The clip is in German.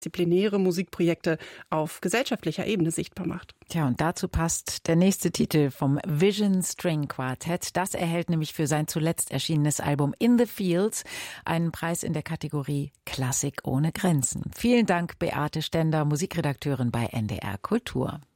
disziplinäre Musikprojekte auf gesellschaftlicher Ebene sichtbar macht. Tja, und dazu passt der nächste Titel vom Vision String Quartet. Das erhält nämlich für sein zuletzt erschienenes Album In the Fields einen Preis in der Kategorie Klassik ohne Grenzen. Vielen Dank, Beate Stender, Musikredakteurin bei NDR Kultur.